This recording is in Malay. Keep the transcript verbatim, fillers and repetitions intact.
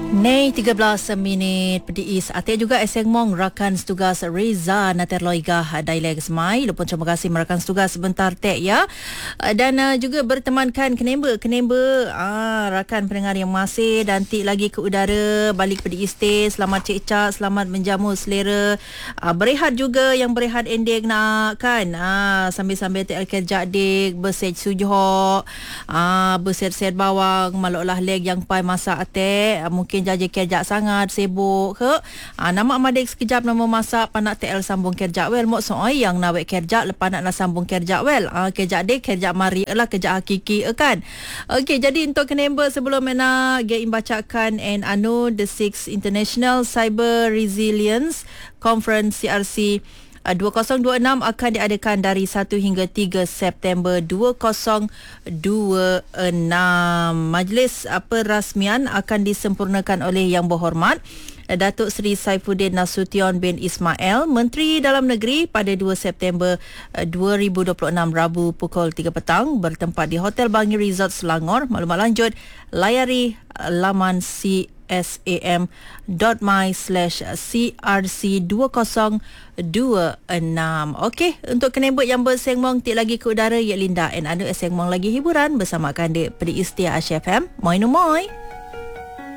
Nei tiga belas minit pediis ate juga eseng mong rakan setugas Reza Naterloiga Daileg Semai. Lupun terima kasih merakan setugas sebentar tek ya. Dan uh, juga bertemankan kenemba kenemba ah rakan pendengar yang masih dan tik lagi ke udara balik pediis te. Selamat cek-cak, selamat menjamu selera. Uh, berehat juga yang berehat ending nak kan. Ah sambil-sambil tek kerja dik bersej sujoh. Ah berset-set bawang maloklah leg yang pai masak ate. Uh, mungkin jaja kerja sangat sibuk ke ha, nama madik sekejap nama masak panak T L sambung kerja well mok soai yang nawek kerja lepas nak, nak sambung kerja well ha, kerja dek kerja mari lah kerja hakiki kan. Okey, jadi untuk kenemba sebelum mena game bacakan and anu the sixth International Cyber Resilience Conference C R C dua ribu dua puluh enam akan diadakan dari satu hingga tiga September dua ribu dua puluh enam. Majlis perasmian akan disempurnakan oleh Yang Berhormat Datuk Seri Saifuddin Nasution bin Ismail, Menteri Dalam Negeri pada dua September dua ribu dua puluh enam Rabu pukul tiga petang bertempat di Hotel Bangi Resort Selangor. Maklumat lanjut layari laman C S A M dot my slash C R C dua ribu dua puluh enam. Okey, untuk kenembut yang bersengmong tik lagi ke udara ya Linda and anu sengmong lagi hiburan bersama Kandik Pedi Istia Asia F M. Moi no moi.